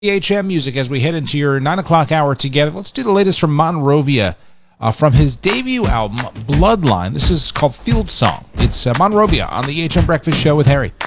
EHM music as we head into your 9 o'clock hour together. Let's do the latest from Monrovia from his debut album, Bloodline. This is called Field Song. It's Monrovia on the EHM Breakfast Show with Harry.